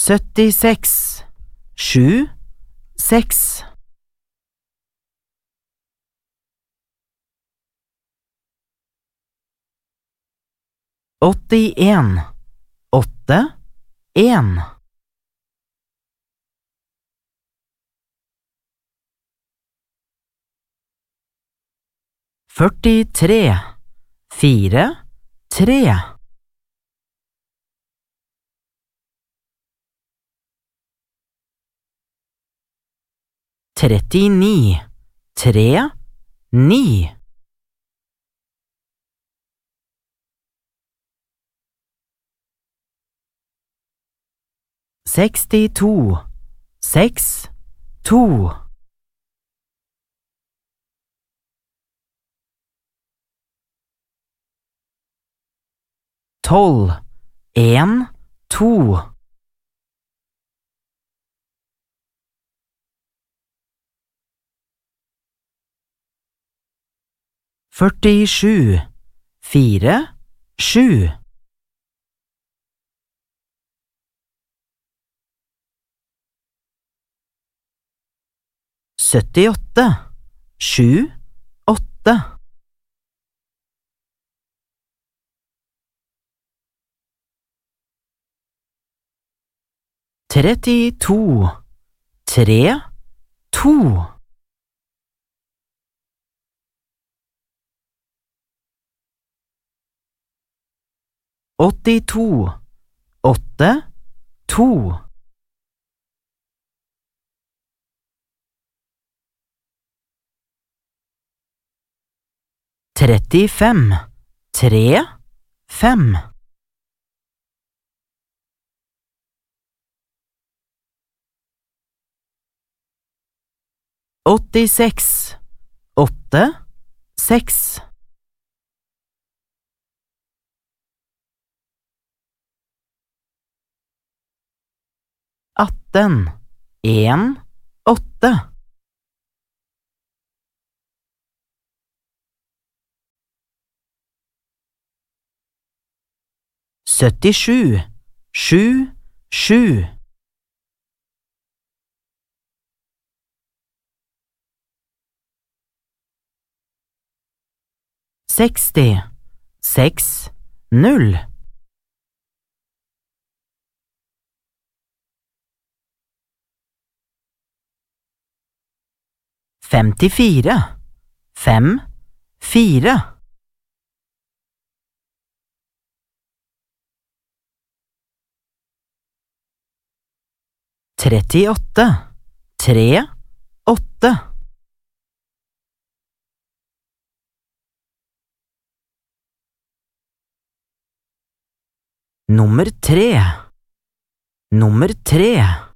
76, 7, 6. 81, 8, 1. 43, 4, 3. 39, 3, 9. 62, 6, 2. 12, 1, 2. 47, 4, 7. 78, 7, 8. 32, 3, 2. 82, 8, 2. 35, 3, 5. 86, 8, 6. 18, 1, 8. 77, 7, 7. 60, 6, 0. 54, 5, 4. 38, 3, 8. 3. Nummer 3.